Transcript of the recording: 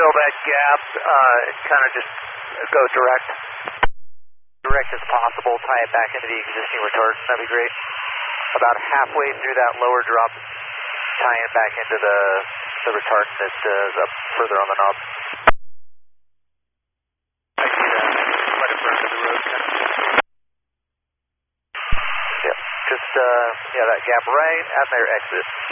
fill that gap, kind of just go direct as possible, tie it back into the existing retard. That'd be great. About halfway through that lower drop, tie it back into the retard that is up further on the knob. I see that. Quite a front of the road. Yep. Just, that gap right at their exit.